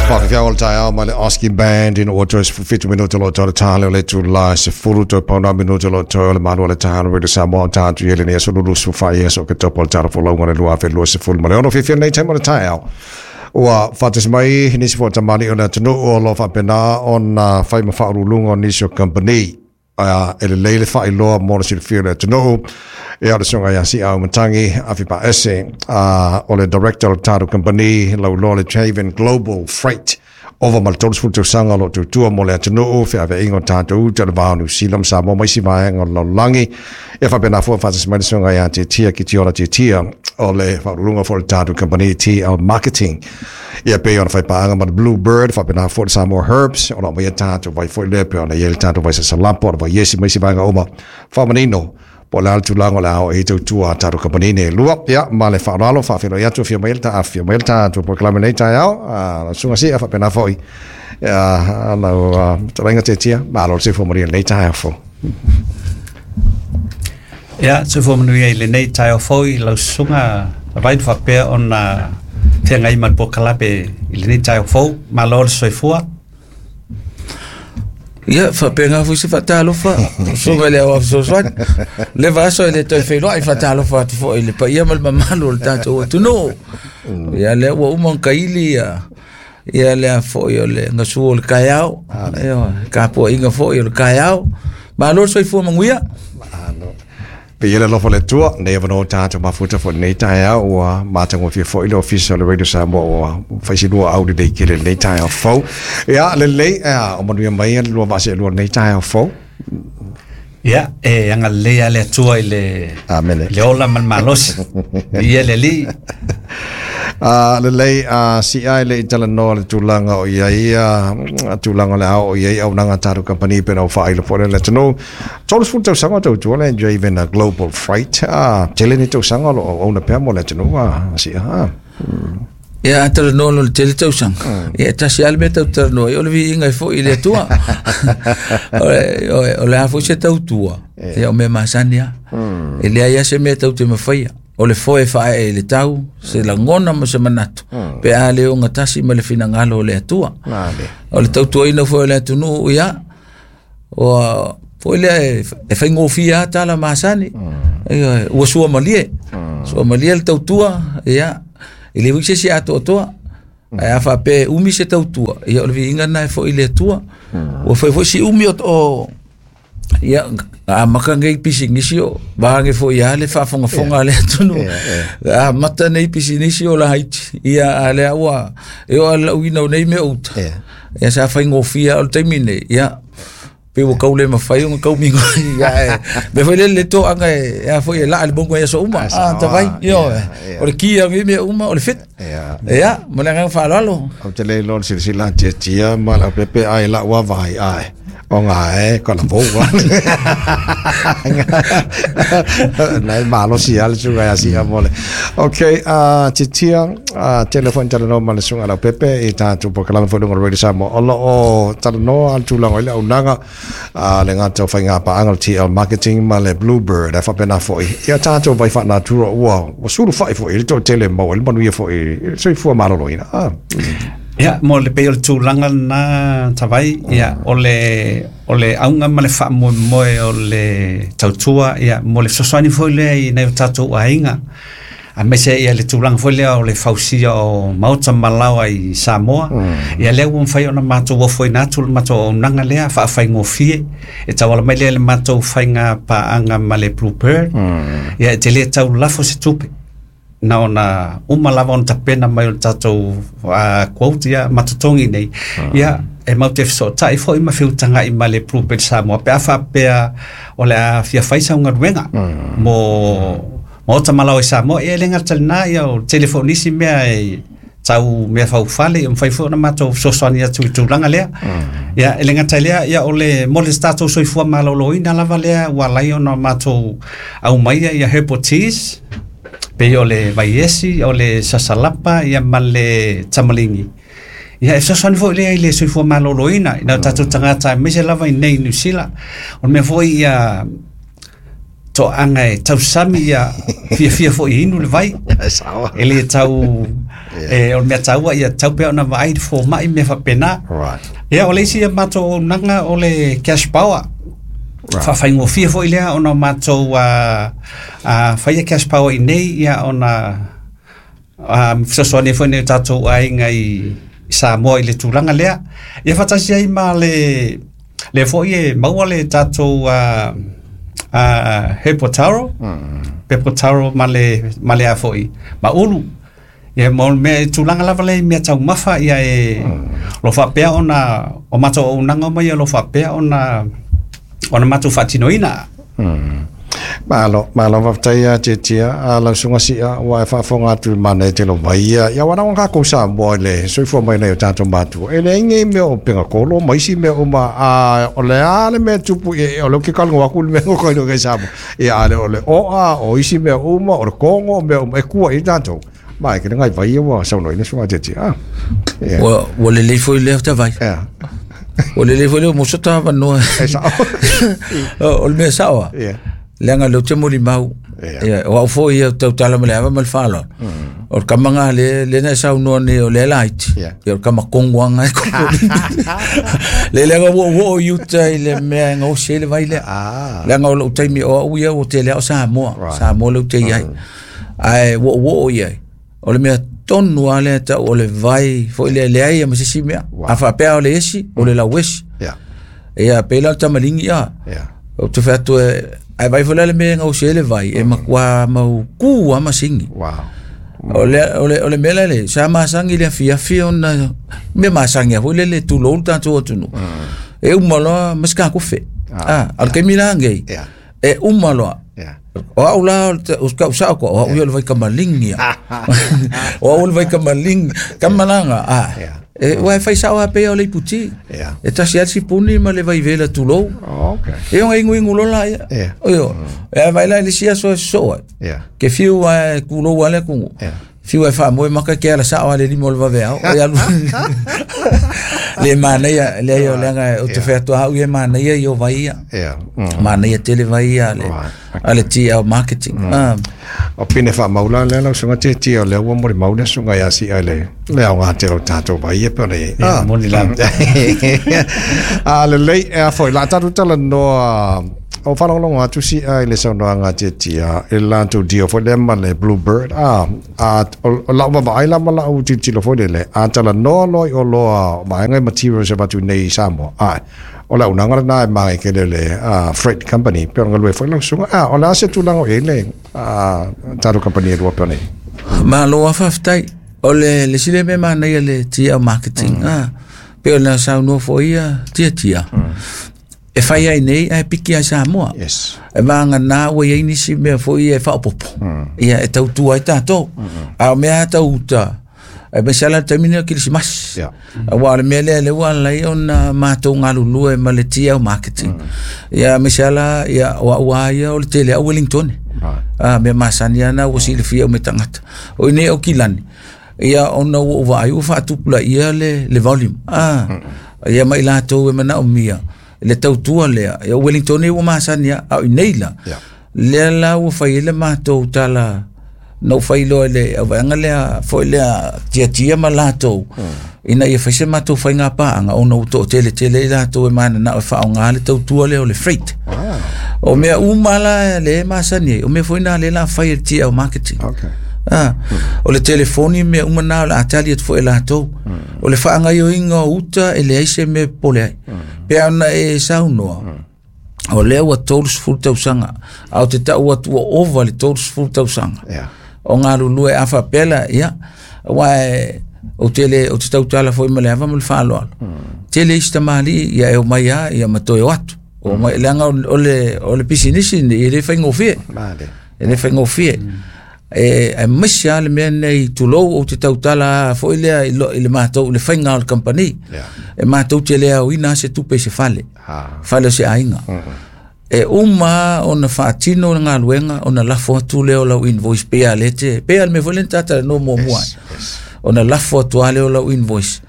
Whakawhia tai ma le asking band in order for 50 minutes lo to tale le tu la se fulu to pauna minuto lo to le manuale tano re sa mo ta tu ele ne so lu su fa yeso ke to pol taro fo lo ngone lu afe lo se fulu ma le ono 50 nei time on tai wa fatis mai ni se fo mani ona tno o lo fa pena on fai ma fa lungo ni so company ele le fa I lo mo se feel tno e ala songa ya si au matangi afipa ese o le director of Taru Company lo le Chaven Global Freight over maltols full to sanga lo to tua mo le tano fe ave ingo tatu te vanu silam sa mo mai si vai ngol langi e fa bena fo fa se mai songa ya te tia ki tia te tia o le fa lunga for Taru Company ti au marketing e pe on fa pa ma Bluebird fa bena fo some more herbs o no mai tatu vai fo le pe on e tatu vai se lampo vai yesi mai si vai ngoma fa manino Pola tu lango la o eto tua Taru Company ne lua ya male fa ralo fa filo ya tu fio melta tu proclaminate ya sunga si fa pena foi ya la trenga tetia malo se fo morir le ta fo ya se fo morir le nei ta foi la sunga vai fa pe on te ngai mal proclame le nei ta fo malo se fo Ya, fa penga fu se fatalo fa. So vale o so so. Le va so le to fe no ai fatalo fa fo ile pa ia mal mamalo ta to no. Ya le o mon kaili ya le fo yo le no su el kayao. Yo ka po inga fo yo el kayao. Ma lo so fo manguia. Pe ele lo fole tua never no tatu ma futa fo nei tai o ma tango fi fo ile official radio sa mo fa si lo audio de kile nei tai fo ya le o mo mai lo va se lo nei tai fo ya anga le ale tua ile le ola mal malos ye le li le si ai le tala no le tulanga o ia tulanga le o ia au nanga Taru Company pe no fa ile for le no todos full to sanga to le even a global freight teleni to sanga lo o na pe mo le no si ya tala no le tele to sanga ya ta si albe to no yo le vi inga fo ile tua o le fo se to tua ya me masania ele ya se me to te me faia o le foe fa e le tau se la ngona mo se manatu pe ale o ngatasi me le fina ngalo le atua o le tau tuaina foe le atunu ya o foe le e fa ngofia tala masani o sua malie le tau tua ya ele wise se ato toa a fa pe umi se tau tua ya o le vinga na foe le atua o foe si umi o ya maka ngai pisi ngisio bange fo ya le fa fonga le tunu mata nei pisi ngisio la haiti ya ale wa yo ala wina nei me out ya sa fa ngofia o termine ya pe wo kaule ma fa yo kau mingo ya be foi le to anga ya foi la al bongo ya so uma ta vai yo o le kia me uma o le fit ya mo la ngang fa lalo o te le lon si la tia ma la pepe ai la wa vai ai o nga con la boga nai malo si al su ga si amole okay titia telephone talo ma le sunga la pepe e tanto porque la fo ngor radio samo o talo no al tu la ngole unanga le ngato fa nga pa angal ti marketing ma le Bluebird fa pena fo ia tanto vai fa na tu o sulu fa fo il to tele mo il manu fo so fo malo loina ya mo le pe tu langa na tavai ya ole aunga male fa mo o le tautua ya mo le sosani foi le na tatu ainga a mese ya le tu langa foi le o le fausia o mauta malau ai Samoa ya le un fai ona mato wo foi natul mato nanga le fa fai ngofie e tawala mai le mato fai nga pa anga male Bluebird ya te le tau lafo se tupe na ona uma lava on tapena mai o tatou quote ya matutongi nei ya e maute so tai foi ma fiutanga I male Bluebird Samoa pe afa pe o le fia faisa unga ruenga mo tamala o Samoa e lenga talna ya o telefonisi mea e tau mea fau fale fai fo na mato so sonia tu langa lea ya lenga talea ya ole mole stato so fu malo loina lava lea wala yo no mato au mai ya hepotis pe ole vaiesi ole sasalapa ya male tamalingi ya eso son fo le so fo malo loina na tatu tangata me se lava nei New Zealand on me foi ya to anga e tau sami ia fia fo inu le vai ele tau o me tau ia tau pe ona vai fo mai me fa pena ia ole si mato nanga ole cash power fa faingo fia fo ile ona mato fa ia cash power nei ia ona so so ne fo ne tato ai ngai sa mo ile tulanga lea ia fatasi ai ma le fo ie mawale tato Hepotaro Pepotaro male a foi ma ulu e mo me tulanga lava le me tau mafa ia e lo fa pe ona o mato o nanga mai lo fa pe ona mato fatinoina malo va taia tia ala sunga si wa fa fonga tu mane te lo vai ya wana nga ko sa boile so fo mai ne tanto matu ele nge me o penga kolo mai si me o ma ole ale me tupu e o lo ke kalgo wa kul me ko no ke sa e ale ole o isi me o ma o kongo me o ku e tanto mai ke ngai vai wa sa no ina sunga tia o le foi le ta vai o le foi mo so ta no o me sawa lenga lo te mori mau o fo ia tau tala mele ava mal falo o kamanga le na sa no ne o le light o kama kongwanga le lenga wo yuta ile me ngo sele vai le lenga lo te mi o ia o te le o sa mo lo te ai wo ia o le me tonu ale ta o le vai fo le ai ma si me afa pe o le esi o le la wes ia pela tamalingi o te fato ai vai volele me ngau sele vai e makwa mau ku ama singi ole melele sa masangi le fia ona me masangi volele tu lo tanto tu no e umalo maska ku fe al ke milange e umalo o aula os ka sa ko o yo vai kamalingi o vai kamaling kamalanga e wa fai sa wa pe ole puti e ta sia si puni ma le vai vela tu lo e un ingu lo la o yo e vai la le sia so ke fiu wa ku lo wale ku fiu fa mo ma ka ke la sa wa le limol va vea o ya le mana ya le yo le nga o te fa to ha u mana ya yo vai mana ya tele vai ale ti au marketing o pine fa maula le la sunga ti o le wo mo maula sunga ya si ale le au nga te lo tato vai e pone mo ni la ale le e foi la tatu tala no o fa lo nga tu si ai le sono nga ti e la tu dio fo le ma le bluebird o la ba ai la ma la u ti lo fo le tala no o lo ma nga materials about tu nei samo o la unanga na mai ke le freight company pe nga lo fo lo sunga o la se tu lango ele taro company ro pe nei ma lo fa ftai o le sile me ma nei le ti marketing pe la sa no fo ia tia e fai ai nei e piki a Samoa e vanga na o ia inisi me fo ia fa popo ia e tau tu ai tato a me ata uta e me sala termina Christmas wa le mele le wa la ona mato ngalulu e maletia o marketing ia me sala ia wa ia o tele a Wellington me masania na o silfia o metangata o ne o kilani ia ona o va ai o fa tupula ia le volume ia mai la to e mana o mia le tautua lea e Wellington e o masania au neila le la o fai le mato tala no fai lo le vanga le foi le tia malato ina e fai se mato fai nga pa nga ono to tele la to e mana na fa nga le tautua le o le freight o me umala le masania o me foi na le la fai tia o marketing o le telefoni me umana la atali et foi la to o le fa nga yo inga uta ele ise me pole pe ana e sauno o le wa todos full sanga au te ta wa over le todos full sanga o nga lu e afa pela wa o te tala foi me leva me falo tele istamali ya o maya ya mato e watu o mai langa o le pisinisi ni le fengo fie ele fengo fie e misia le mena i tulo o te tautala fo ile matou le fainga o company e matou te lea o ina se tupe se fale se ainga e uma ona fatino nga luenga ona la foto le o la invoice pe alete pe al me volenta ta no mo moi ona la foto ale o la invoice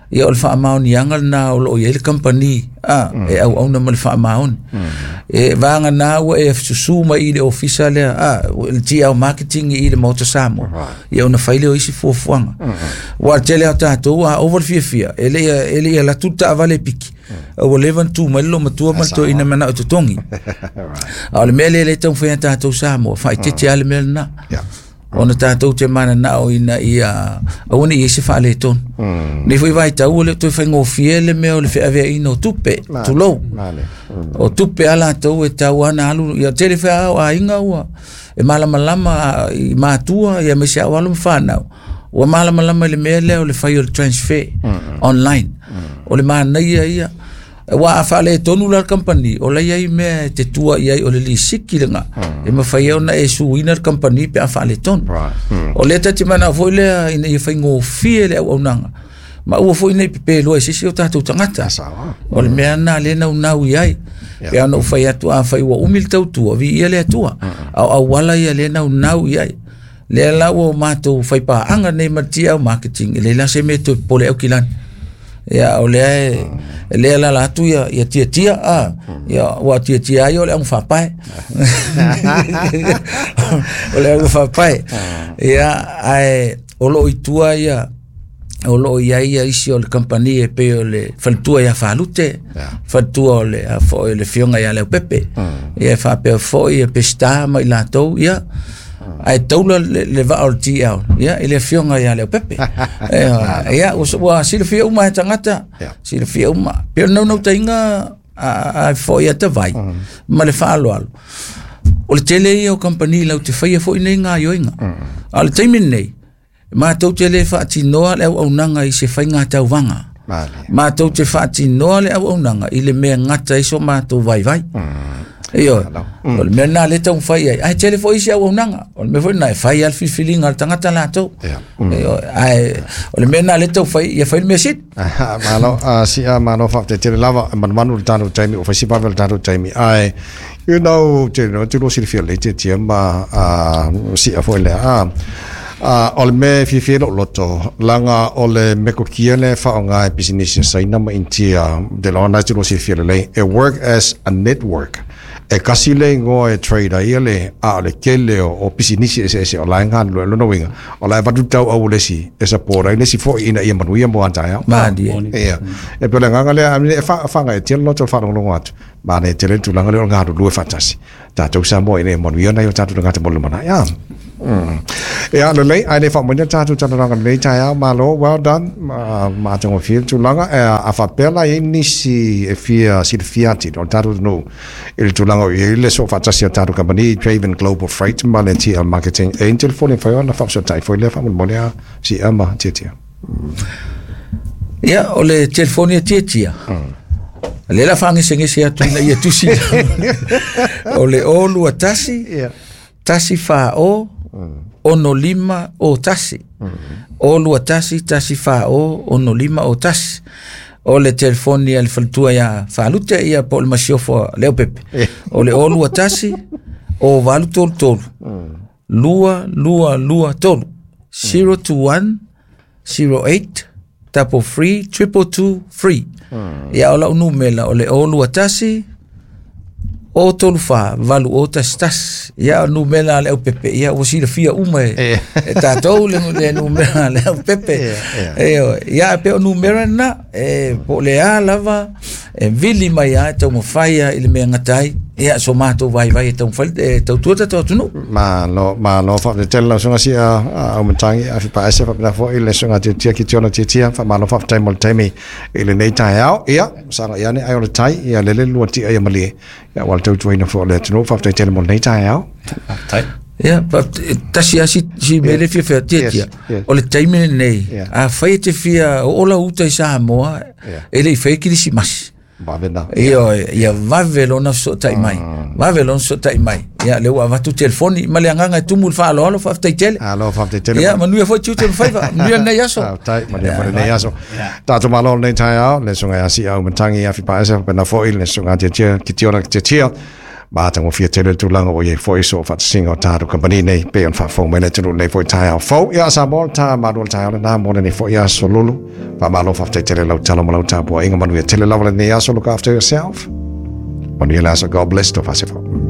ia o le whaamaonianga na o lo i ele company e au na ma le whaamaoni e vanga na ua e susuma i le ofisa lea le tia o marketing i le Motor Samoa ia ona whaile o isi fuafuanga wa tele o tātou over fia ele ia la tuta avale piki o levan tu mai lo matua ma to ina mana o totongi o le mele le tau whea tātou Samoa whai te ale mele na ona tātou te mana na o ina ia auna i se whaale ton ne fui vai tau le toi whaingo fiele me o le whea vea ino tupe tulou o tupe ala tau e tau ana alu ia tere whea au a inga ua e malamalama i mātua ia me se au alu mwhanau o malamalama le mea leo le whai o le transfer online o le mana ia wa a whaale tonu la company o la iai mea te tua iai o le li siki lenga e ma whai au na e suina la company pe a whaale tonu o le tati mana foi lea ina i whaingo fie le au nanga ma ua foi nei pepe loa sisi o tātou tangata o le mea na le nau iai pe ana u whai atu a whai ua umil tau tua vi ia le atua au wala ia le nau iai le la o mātou whai pa anga nei matia au marketing le la se me to pole au kilani ya o le la tu ya tia ya wa tia yo le un fapai o le un fapai ya ai o lo itua ya o lo ia isi o le company e pe o le faltua ya falute faltua le fo le fionga ya le pepe ya fa pe fo e pesta mai la to ya ai tola le va al TL ya ele fionga ya le pepe ya o si le fio uma tangata si le fio uma pero no tenga a foi ata vai ma le falo o le tele o company la te fai foi nenga yoinga al time nei ma to tele fa ti no le o nanga i se fai nga tau vanga ma to te fa ti no le o nanga i le me ngata iso ma to vai Iyo, o le mena le tau fai ai tele foi sia o nanga, o me foi na fai al feeling al tangata la to. Iyo, o le mena le tau fai ia fai me sit. Malo si mano fa te lava manu tanu taimi o fai pavel tanu taimi ai you know te lo si feel le te ma si a foi le o le me fi loto langa o le me ko kiele fa nga business sai na ma intia de lo na te lo si feel le it work as a network e kasi le ngo e trader ile a le kele o pisinisi ese o la ngan lo no winga o la va tutau au le si e sapora ile si fo ina ia manu ia mo anta ya e pe le nganga le a fa nga e tele lo to fa no ngat ma ne tele tu langa le ngado lu fatasi ta to sa mo ine manu ia na yo ta tu ngata mo le mana ya ya le le ai le fa mo nya ta tu ta langa le ta ya ma lo well done ma tong feel tu langa a fa pela ini si e fia si fiati o ta tu no il tu langa ile so fatasi ta tu company Craven Global Freight Malenti Marketing Angel for na fa so tai for le fa mo le si ama titia ya o le telefonia titia le la fangi singe sia tu na ia tu si o le olu atasi tasi fa o ono lima o tasi olu atasi tasi fa o ono lima o tasi o le telefoni al faltua ya falute ia po le masiofo leo pepe o le olu atasi o valu tolu lua tolu 021 08 tapo free 222 free ia ola numela o le olu atasi o tolu fa valu o tas ia numela le pepe ia o si le fia uma e tatou le numela le pepe ia pe o numera na po le alava vili mai a tau mo faia ile me ngatai ia so mato vai tau fal tau tuata tau tunu ma no fa le tella so si a montangi a fa ese fa na fo ile so ngati tia ki tona tia fa ma no fa time time ile nei tai au ia sa ia ne ai o tai ia le lu ti ai mali ia wal tau tuina fo le tunu fa tele mo nei tai au tai ia pa tasia si mele fia tia o le time nei a fa te fia o la uta sa moa ele fa ki si mas Vavena. Ia vavelona so tai mai. Vavelona so tai mai. Ia le wa tu telefoni male nganga tumul fa alo fa tai tele. Alo fa tai tele. Ia manu fa tu fa nu na yaso. Tai mane fa na yaso. Ta to malo nei tai au le songa asi au mantangi afi pa esa na fo il le songa te ki tiona te tia. Bata mo fia tele tulanga o ye foi so fa singo ta do company nei pe on fa fo mena tulu nei foi tai fo ya sa bol ta ma do tai na mo nei foi ya so lulu fa ma lo fa tele lo talo mo lo ta po inga manu ya tele lo le ya so look after yourself when you last God bless to fa se